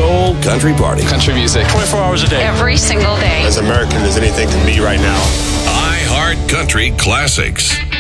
old country party. Country music. 24 hours a day. Every single day. As American as anything can be right now. iHeart Country Classics.